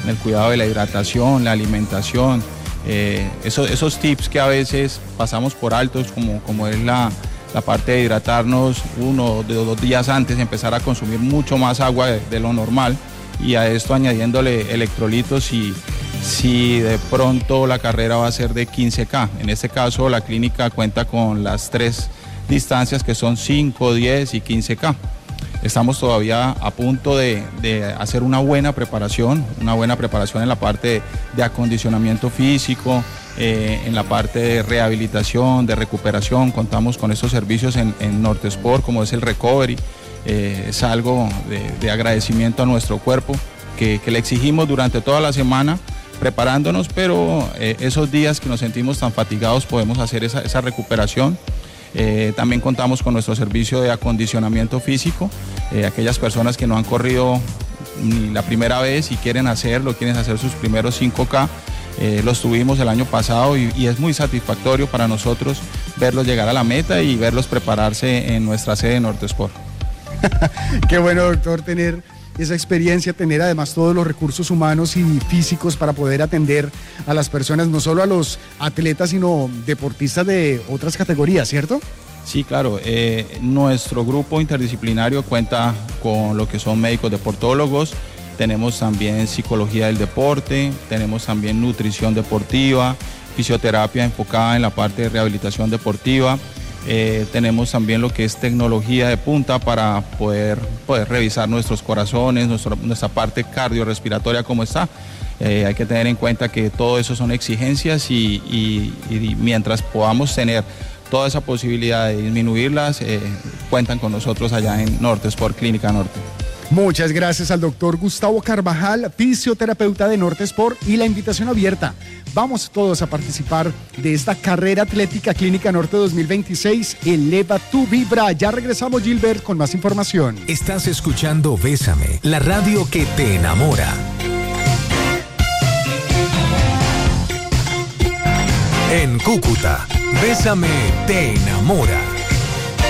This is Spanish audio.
en el cuidado de la hidratación, la alimentación, esos tips que a veces pasamos por altos, como es la parte de hidratarnos 1 o 2 días antes, empezar a consumir mucho más agua de lo normal, y a esto añadiéndole electrolitos si de pronto la carrera va a ser de 15K. En este caso la clínica cuenta con las 3 distancias que son 5, 10 y 15K. Estamos todavía a punto de hacer una buena preparación en la parte de acondicionamiento físico, en la parte de rehabilitación, de recuperación. Contamos con estos servicios en Nortesport, como es el recovery. Es algo de agradecimiento a nuestro cuerpo que le exigimos durante toda la semana, preparándonos, pero esos días que nos sentimos tan fatigados podemos hacer esa recuperación. También contamos con nuestro servicio de acondicionamiento físico. Aquellas personas que no han corrido ni la primera vez y quieren hacer sus primeros 5K, los tuvimos el año pasado y es muy satisfactorio para nosotros verlos llegar a la meta y verlos prepararse en nuestra sede de Nortesport. Qué bueno, doctor, tener esa experiencia, tener además todos los recursos humanos y físicos para poder atender a las personas, no solo a los atletas, sino deportistas de otras categorías, ¿cierto? Sí, claro. Nuestro grupo interdisciplinario cuenta con lo que son médicos deportólogos, tenemos también psicología del deporte, tenemos también nutrición deportiva, fisioterapia enfocada en la parte de rehabilitación deportiva. Tenemos también lo que es tecnología de punta para poder revisar nuestros corazones, nuestra parte cardiorrespiratoria cómo está. Hay que tener en cuenta que todo eso son exigencias y mientras podamos tener toda esa posibilidad de disminuirlas, cuentan con nosotros allá en Nortesport Clínica Norte. Muchas gracias al doctor Gustavo Carvajal, fisioterapeuta de Nortesport, y la invitación abierta. Vamos todos a participar de esta carrera atlética Clínica Norte 2026. Eleva tu vibra. Ya regresamos, Gilbert, con más información. Estás escuchando Bésame, la radio que te enamora. En Cúcuta, Bésame te enamora.